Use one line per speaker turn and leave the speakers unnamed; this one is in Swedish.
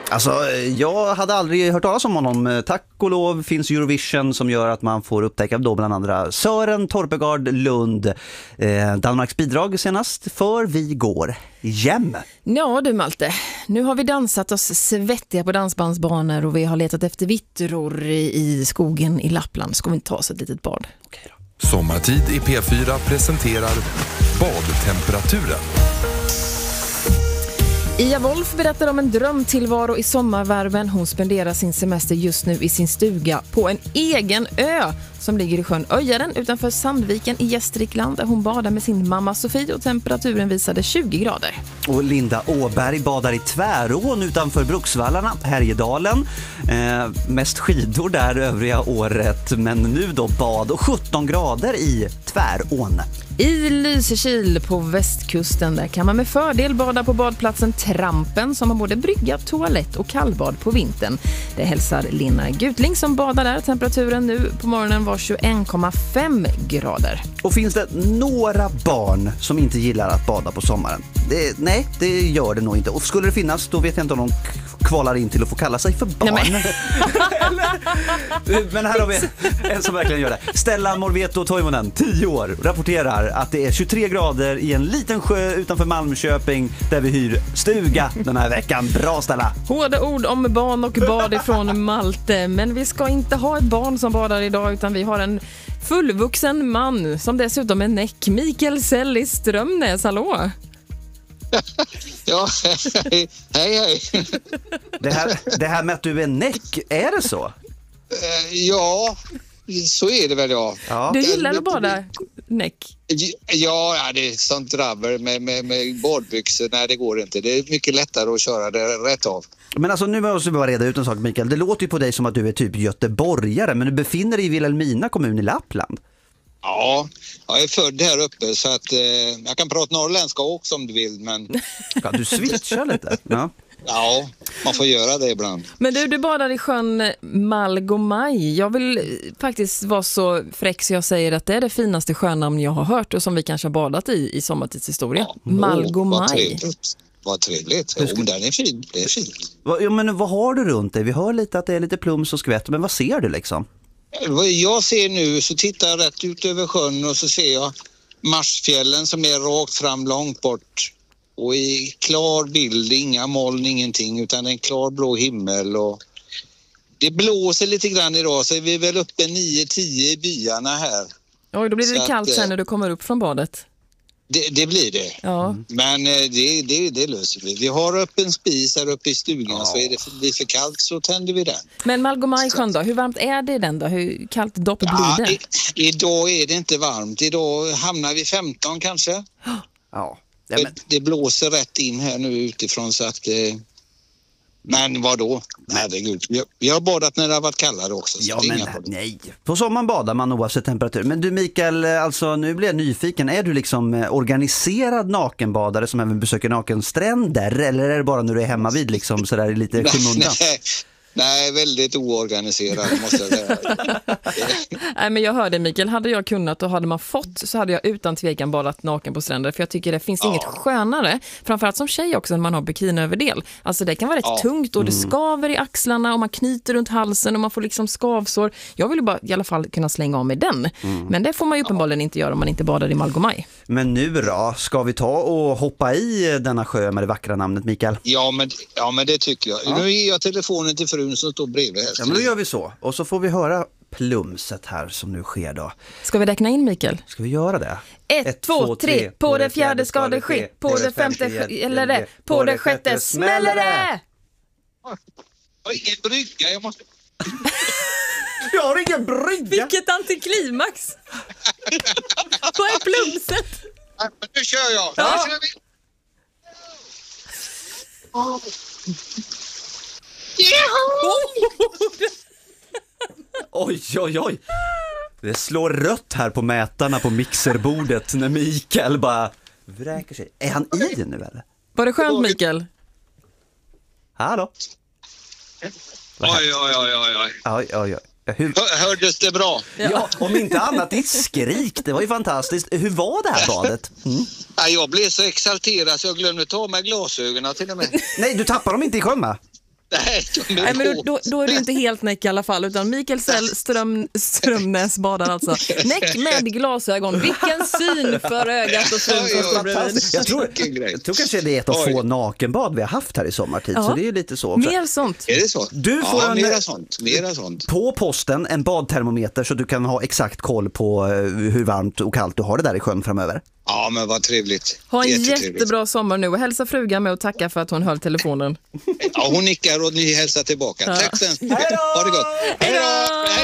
Alltså, jag hade aldrig hört talas om honom. Tack och lov finns Eurovision som gör att man får upptäcka då bland andra Sören Torpegard Lund, Danmarks bidrag senast för Vi går hem.
Ja du Malte, nu har vi dansat oss svettiga på dansbandsbanor och vi har letat efter vittror i skogen i Lappland. Ska vi inte ta oss ett litet bad?
Okej då.
Sommartid i P4 presenterar badtemperaturen.
Ia Wolf berättar om en drömtillvaro i sommarvärmen. Hon spenderar sin semester just nu i sin stuga på en egen ö som ligger i sjön Öjaren utanför Sandviken i Gästrikland, där hon badar med sin mamma Sofie och temperaturen visade 20 grader.
Och Linda Åberg badar i Tvärån utanför Bruksvallarna, Härjedalen. Mest skidor där övriga året, men nu då bad och 17 grader i Tvärån.
I Lysekil på västkusten där kan man med fördel bada på badplatsen Trampen som har både brygga, toalett och kallbad på vintern. Det hälsar Lina Gutling som badar där. Temperaturen nu på morgonen var 21,5 grader.
Och finns det några barn som inte gillar att bada på sommaren? Nej, det gör det nog inte. Och skulle det finnas, då vet jag inte om de kvalar in till att få kalla sig för barn. Men här har vi en som verkligen gör det. Stella Morveto Toivonen, 10 år, rapporterar att det är 23 grader i en liten sjö utanför Malmköping där vi hyr stuga den här veckan. Bra Stella!
Hårda ord om barn och bad ifrån Malte. Men vi ska inte ha ett barn som badar idag, utan vi har en fullvuxen man som dessutom är näck. Mikael Sell i Strömnäs, hallå!
Ja, hej.
Det här med att du är näck, är det så?
Ja, så är det väl, ja.
Du gillar att bada näck?
Ja, det är sånt drabbel med badbyxor. Nej, det går inte. Det är mycket lättare att köra det rätt av. Men
alltså nu måste vi bara reda ut en sak, Mikael. Det låter ju på dig som att du är typ göteborgare, men du befinner dig i Vilhelmina kommun i Lappland.
Ja, jag är född här uppe så att jag kan prata norrländska också om du vill, men...
Ja, du switchar lite.
Ja, man får göra det ibland.
Men du badar i sjön Malgomaj. Jag vill faktiskt vara så fräck så jag säger att det är det finaste sjönnamn jag har hört och som vi kanske har badat i sommartidshistoria. Ja, Malgomaj.
Vad trevligt. Jo, men den är fin. Det är fint.
Ja, men vad har du runt dig? Vi hör lite att det är lite plums och skvätt, men vad ser du liksom?
Jag ser nu, så tittar jag rätt ut över sjön och så ser jag Marsfjällen som är rakt fram långt bort. Och i klar bild, inga moln, ingenting, utan en klar blå himmel. Och det blåser lite grann idag, så vi är väl uppe 9-10 i byarna här.
Oj, då blir det kallt sen när du kommer upp från badet.
Det blir det.
Ja.
Men det löser vi. Vi har upp en spis här uppe i stugan, så är det blir för kallt så tänder vi den. Men
Malgomaj-sjön då, hur varmt är det den då? Hur kallt dopp blir det?
Idag är det inte varmt. Idag hamnar vi 15 kanske.
Ja.
Det blåser rätt in här nu utifrån så att... Men vadå? Herregud. Vi har badat när det har varit kallare också.
Ja, men nej. På sommaren badar man oavsett temperatur. Men du Mikael, alltså nu blir jag nyfiken. Är du liksom organiserad nakenbadare som även besöker nakenstränder? Eller är det bara när du är hemma vid liksom sådär lite skymundan?
Nej, väldigt oorganiserad måste jag säga.
Nej, men jag hörde Mikael, hade jag kunnat och hade man fått så hade jag utan tvekan badat naken på stränder, för jag tycker det finns inget skönare, framförallt som tjej också, när man har bikiniöverdel. Alltså det kan vara rätt tungt och det skaver i axlarna och man knyter runt halsen och man får liksom skavsår. Jag vill ju bara i alla fall kunna slänga av med den. Men det får man ju uppenbarligen inte göra om man inte badar i Malgomaj. Men
nu då, ska vi ta och hoppa i denna sjö med det vackra namnet, Mikael?
Ja, men det tycker jag. Nu ger jag telefonen till frun som står bredvid här.
Ja, men då gör vi så. Och så får vi höra plumset här som nu sker då.
Ska vi räkna in, Mikael?
Ska vi göra det?
1, 2, 3, på det fjärde ska det ske. På det femte eller det. På det sjätte smäller det!
Jag har ingen brygga, jag måste...
Jag har ingen brygga!
Vilket antiklimax! Vad är plumset?
Ja, nu kör jag!
Ja.
Nu kör vi!
Oj. Det slår rött här på mätarna på mixerbordet när Mikael bara vräker sig. Är han i nu eller?
Var det skönt, Mikael?
Hallå?
Oj. Hördes det bra?
Ja, om inte annat i skrik. Det var ju fantastiskt. Hur var det här badet?
Ja, jag blev så exalterad så jag glömde ta med glasögonen till och med.
Nej, du tappar dem inte i sjön, va?
Nej, men då är du inte helt näck i alla fall, utan Mikael Sell Strömnäs badar alltså. Näck med glasögon. Vilken syn för ögat och
jag tror kanske det är ett av få nakenbad vi har haft här i sommartid, så det är lite så också.
Mer sånt.
Är det så?
Du får
mera sånt.
På posten en badtermometer så du kan ha exakt koll på hur varmt och kallt du har det där i sjön framöver.
Ja, men vad trevligt.
Ha en jättebra sommar nu och hälsa frugan med och tacka för att hon höll telefonen.
Ja, hon nickar och ni hälsar tillbaka. Tack sen.
Hej då!
Ha det gott. Hej då!